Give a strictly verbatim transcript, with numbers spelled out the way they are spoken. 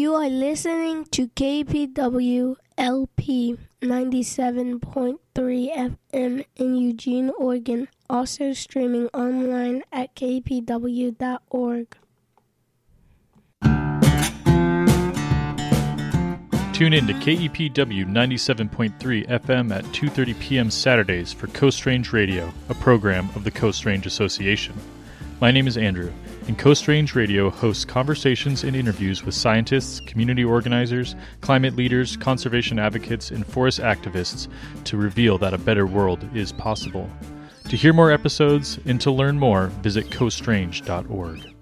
You are listening to K P W L P ninety-seven point three F M in Eugene, Oregon, also streaming online at k p w dot org. Tune in to K E P W ninety-seven point three F M at two thirty p.m. Saturdays for Coast Range Radio, a program of the Coast Range Association. My name is Andrew, and Coast Range Radio hosts conversations and interviews with scientists, community organizers, climate leaders, conservation advocates, and forest activists to reveal that a better world is possible. To hear more episodes and to learn more, visit coast range dot org.